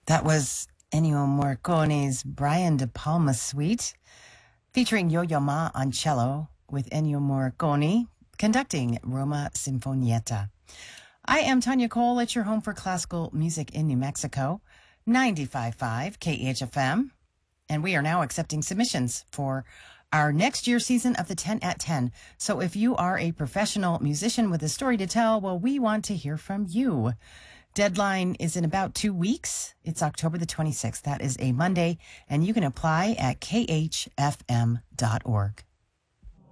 That was Ennio Morricone's Brian De Palma Suite, featuring Yo-Yo Ma on cello with Ennio Morricone conducting Roma Sinfonietta. I am Tanya Cole at your home for classical music in New Mexico, 95.5 KEHFM, and we are now accepting submissions for our next year season of the 10 at 10. So if you are a professional musician with a story to tell, well, we want to hear from you. Deadline is in about 2 weeks. It's October the 26th. That is a Monday, and you can apply at khfm.org.